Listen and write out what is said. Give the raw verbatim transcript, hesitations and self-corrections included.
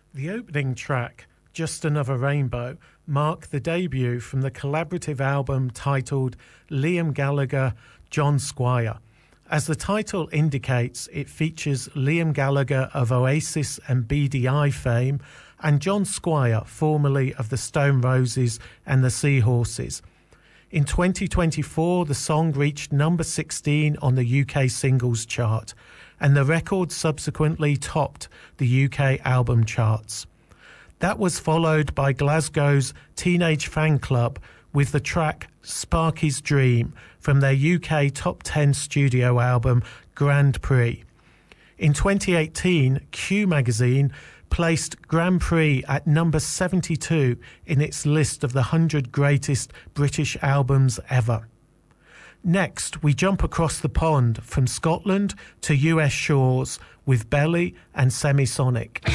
The opening track, Just Another Rainbow, marked the debut from the collaborative album titled Liam Gallagher, John Squire. As the title indicates, it features Liam Gallagher of Oasis and B D I fame and John Squire, formerly of the Stone Roses and the Seahorses. In twenty twenty-four, the song reached number sixteen on the U K singles chart, and the record subsequently topped the U K album charts. That was followed by Glasgow's Teenage Fan Club with the track Sparky's Dream from their U K top ten studio album Grand Prix. In twenty eighteen, Q magazine placed Grand Prix at number seventy-two in its list of the one hundred greatest British albums ever. Next, we jump across the pond from Scotland to U S shores with Belly and Semisonic.